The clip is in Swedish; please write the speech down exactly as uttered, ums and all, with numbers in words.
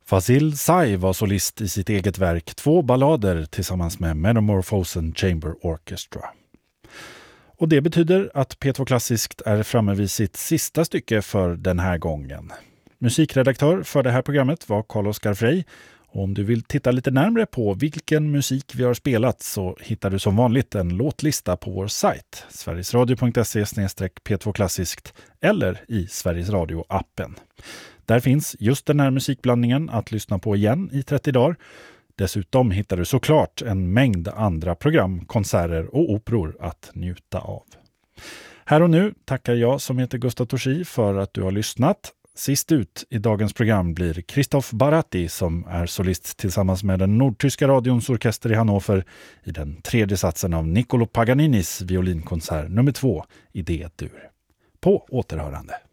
Fazil Say var solist i sitt eget verk Två ballader tillsammans med Metamorphosen Chamber Orchestra. Och det betyder att P två Klassiskt är framme vid sitt sista stycke för den här gången. Musikredaktör för det här programmet var Carl-Oskar Frey. Och om du vill titta lite närmare på vilken musik vi har spelat så hittar du som vanligt en låtlista på vår sajt sverigesradio punkt se slash p två klassiskt eller i Sveriges Radio-appen. Där finns just den här musikblandningen att lyssna på igen i trettio dagar. Dessutom hittar du såklart en mängd andra program, konserter och operor att njuta av. Här och nu tackar jag som heter Gustav Torsi för att du har lyssnat. Sist ut i dagens program blir Christoph Baratti som är solist tillsammans med den nordtyska radions orkester i Hannover i den tredje satsen av Niccolo Paganinis violinkonsert nummer två i D-dur. På återhörande.